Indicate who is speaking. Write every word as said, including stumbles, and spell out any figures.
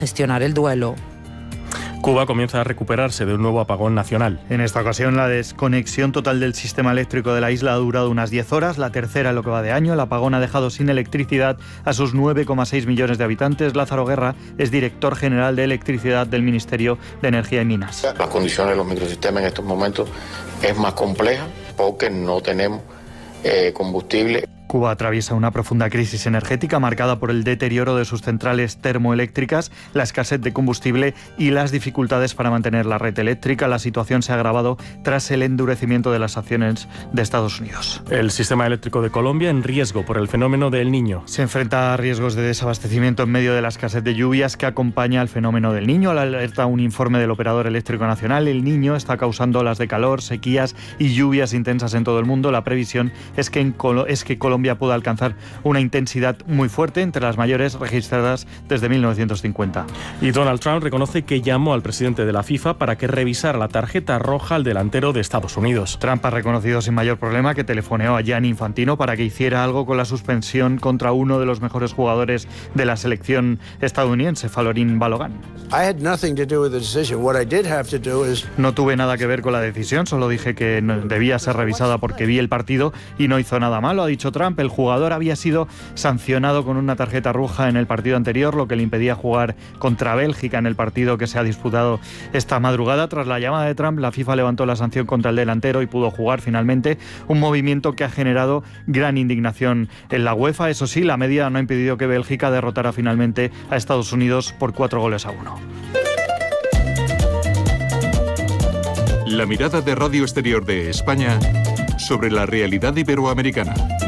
Speaker 1: gestionar el duelo.
Speaker 2: Cuba comienza a recuperarse de un nuevo apagón nacional.
Speaker 3: En esta ocasión, la desconexión total del sistema eléctrico de la isla ha durado unas diez horas, la tercera en lo que va de año. El apagón ha dejado sin electricidad a sus nueve coma seis millones de habitantes. Lázaro Guerra es director general de electricidad del Ministerio de Energía y Minas.
Speaker 4: Las condiciones de los microsistemas en estos momentos es más compleja porque no tenemos eh, combustible.
Speaker 3: Cuba atraviesa una profunda crisis energética marcada por el deterioro de sus centrales termoeléctricas, la escasez de combustible y las dificultades para mantener la red eléctrica. La situación se ha agravado tras el endurecimiento de las sanciones de Estados Unidos.
Speaker 2: El sistema eléctrico de Colombia en riesgo por el fenómeno del Niño.
Speaker 3: Se enfrenta a riesgos de desabastecimiento en medio de la escasez de lluvias que acompaña al fenómeno del Niño. La alerta un informe del Operador Eléctrico Nacional. El Niño está causando olas de calor, sequías y lluvias intensas en todo el mundo. La previsión es que, en Colo- es que Colombia pueda alcanzar una intensidad muy fuerte, entre las mayores registradas desde mil novecientos cincuenta.
Speaker 2: Y Donald Trump reconoce que llamó al presidente de la FIFA para que revisara la tarjeta roja al delantero de Estados Unidos.
Speaker 3: Trump ha reconocido sin mayor problema que telefoneó a Gianni Infantino para que hiciera algo con la suspensión contra uno de los mejores jugadores de la selección estadounidense, Falorín Balogun. No tuve nada que ver con la decisión, solo dije que debía ser revisada porque vi el partido y no hizo nada malo, ha dicho Trump. El jugador había sido sancionado con una tarjeta roja en el partido anterior, lo que le impedía jugar contra Bélgica en el partido que se ha disputado esta madrugada. Tras la llamada de Trump, la FIFA levantó la sanción contra el delantero y pudo jugar finalmente, un movimiento que ha generado gran indignación en la UEFA. Eso sí, la medida no ha impedido que Bélgica derrotara finalmente a Estados Unidos por cuatro goles a uno.
Speaker 5: La mirada de Radio Exterior de España sobre la realidad iberoamericana.